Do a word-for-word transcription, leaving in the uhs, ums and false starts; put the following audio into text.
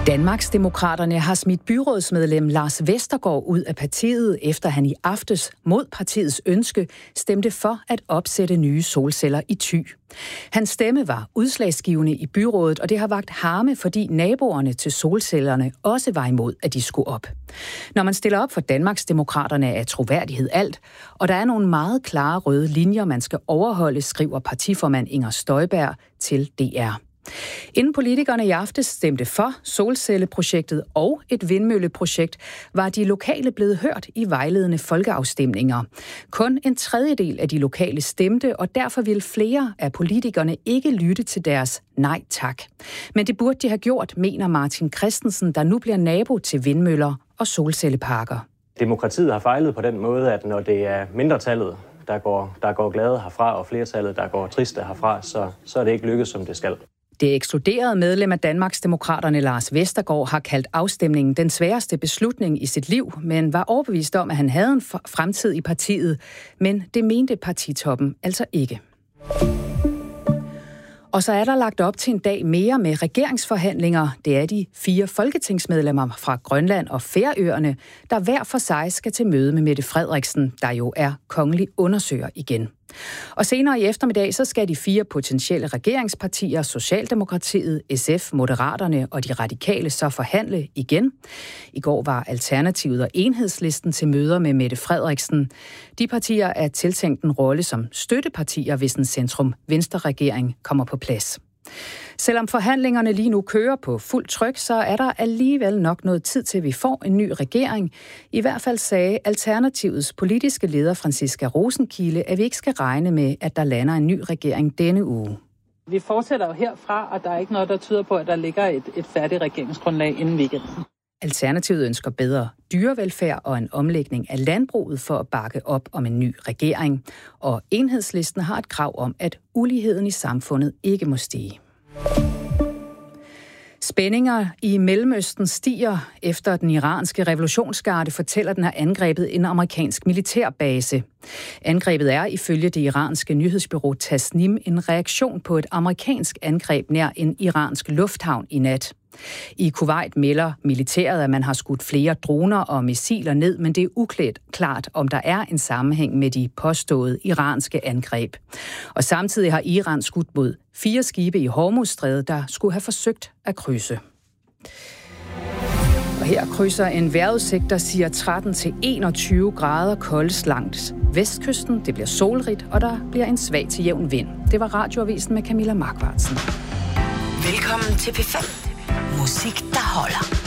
Danmarksdemokraterne har smidt byrådsmedlem Lars Vestergaard ud af partiet, efter han i aftes mod partiets ønske stemte for at opsætte nye solceller i Thy. Hans stemme var udslagsgivende i byrådet, og det har vakt harme, fordi naboerne til solcellerne også var imod, at de skulle op. Når man stiller op for Danmarksdemokraterne, er troværdighed alt, og der er nogle meget klare røde linjer, man skal overholde, skriver partiformand Inger Støjberg til D R. Inden politikerne i aftes stemte for solcelleprojektet og et vindmølleprojekt, var de lokale blevet hørt i vejledende folkeafstemninger. Kun en tredjedel af de lokale stemte, og derfor vil flere af politikerne ikke lytte til deres nej tak. Men det burde de have gjort, mener Martin Christensen, der nu bliver nabo til vindmøller og solcelleparker. Demokratiet har fejlet på den måde, at når det er mindretallet, der går, der går glade herfra, og flertallet, der går triste herfra, så, så er det ikke lykkedes, som det skal. Det ekskluderede medlem af Danmarksdemokraterne Lars Vestergaard har kaldt afstemningen den sværeste beslutning i sit liv, men var overbevist om, at han havde en fremtid i partiet. Men det mente partitoppen altså ikke. Og så er der lagt op til en dag mere med regeringsforhandlinger. Det er de fire folketingsmedlemmer fra Grønland og Færøerne, der hver for sig skal til møde med Mette Frederiksen, der jo er kongelig undersøger igen. Og senere i eftermiddag, så skal de fire potentielle regeringspartier, Socialdemokratiet, S F, Moderaterne og de radikale, så forhandle igen. I går var Alternativet og Enhedslisten til møder med Mette Frederiksen. De partier er tiltænkt en rolle som støttepartier, hvis en centrum-venstre-regering kommer på plads. Selvom forhandlingerne lige nu kører på fuld tryk, så er der alligevel nok noget tid til, vi får en ny regering. I hvert fald sagde Alternativets politiske leder Franciska Rosenkilde, at vi ikke skal regne med, at der lander en ny regering denne uge. Vi fortsætter jo herfra, og der er ikke noget, der tyder på, at der ligger et, et færdigt regeringsgrundlag inden weekenden. Alternativet ønsker bedre dyrevelfærd og en omlægning af landbruget for at bakke op om en ny regering. Og Enhedslisten har et krav om, at uligheden i samfundet ikke må stige. Spændinger i Mellemøsten stiger efter den iranske revolutionsgarde fortæller, den har angrebet en amerikansk militærbase. Angrebet er ifølge det iranske nyhedsbureau Tasnim en reaktion på et amerikansk angreb nær en iransk lufthavn i nat. I Kuwait melder militæret, at man har skudt flere droner og missiler ned, men det er uklædt klart, om der er en sammenhæng med de påståede iranske angreb. Og samtidig har Iran skudt mod fire skibe i Hormuzstrædet, der skulle have forsøgt at krydse. Og her krydser en vejrudsigt, der siger tretten til enogtyve grader koldest langs vestkysten. Det bliver solrigt, og der bliver en svag til jævn vind. Det var Radioavisen med Camilla Markvartsen. Velkommen til P fem. Musik, der holder.